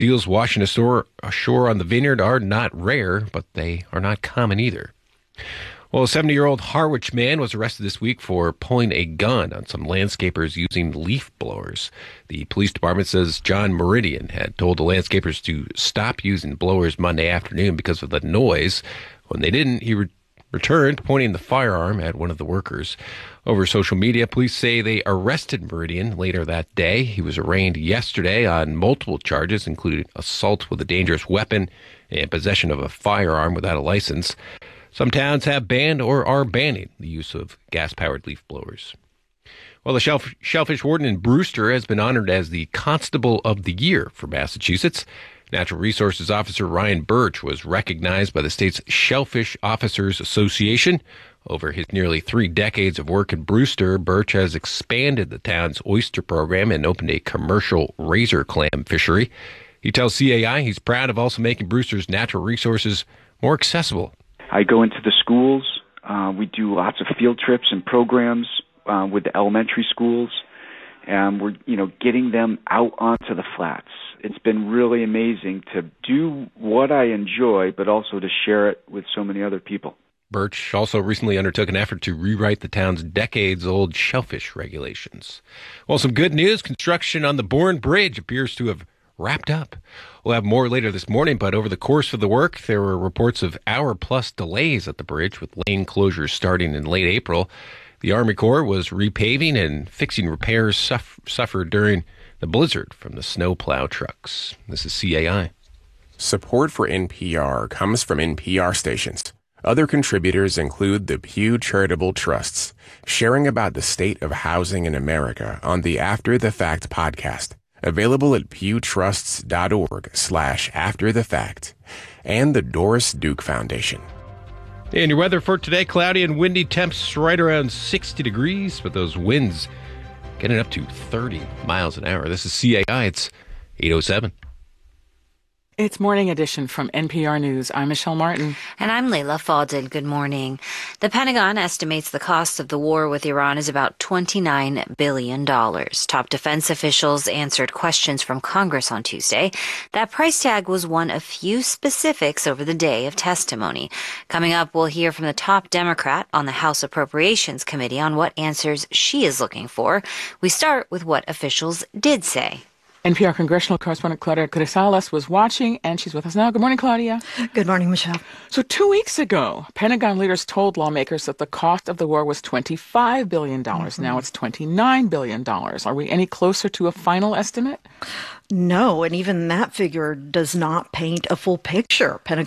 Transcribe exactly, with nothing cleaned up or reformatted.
Seals washing ashore, ashore on the Vineyard are not rare, but they are not common either. Well, a seventy-year-old Harwich man was arrested this week for pulling a gun on some landscapers using leaf blowers. The police department says John Meridian had told the landscapers to stop using blowers Monday afternoon because of the noise. When they didn't, he re- returned, pointing the firearm at one of the workers. Over social media, police say they arrested Meridian later that day. He was arraigned yesterday on multiple charges, including assault with a dangerous weapon and possession of a firearm without a license. Some towns have banned or are banning the use of gas-powered leaf blowers. Well, the shellf- shellfish warden in Brewster has been honored as the Constable of the Year for Massachusetts. Natural Resources Officer Ryan Birch was recognized by the state's Shellfish Officers Association. Over his nearly three decades of work in Brewster, Birch has expanded the town's oyster program and opened a commercial razor clam fishery. He tells C A I he's proud of also making Brewster's natural resources more accessible. I go into the schools. Uh, we do lots of field trips and programs uh, with the elementary schools, and we're, you know, getting them out onto the flats. It's been really amazing to do what I enjoy, but also to share it with so many other people. Birch also recently undertook an effort to rewrite the town's decades-old shellfish regulations. Well, some good news. Construction on the Bourne Bridge appears to have wrapped up. We'll have more later this morning, but over the course of the work, there were reports of hour-plus delays at the bridge, with lane closures starting in late April. The Army Corps was repaving and fixing repairs suff- suffered during the blizzard from the snowplow trucks. This is C A I. Support for N P R comes from N P R stations. Other contributors include the Pew Charitable Trusts, sharing about the state of housing in America on the After the Fact podcast. Available at pewtrusts.org slash after the fact, and the Doris Duke Foundation. And your weather for today, cloudy and windy, temps right around sixty degrees, but those winds getting up to thirty miles an hour. This is C A I. It's eight oh seven. It's Morning Edition from N P R News. I'm Michelle Martin. And I'm Layla Fadel. Good morning. The Pentagon estimates the cost of the war with Iran is about twenty-nine billion dollars. Top defense officials answered questions from Congress on Tuesday. That price tag was one of few specifics over the day of testimony. Coming up, we'll hear from the top Democrat on the House Appropriations Committee on what answers she is looking for. We start with what officials did say. N P R congressional correspondent Claudia Grisales was watching, and she's with us now. Good morning, Claudia. Good morning, Michelle. So two weeks ago, Pentagon leaders told lawmakers that the cost of the war was twenty-five billion dollars. Mm-hmm. Now it's twenty-nine billion dollars. Are we any closer to a final estimate? No, and even that figure does not paint a full picture. Pentagon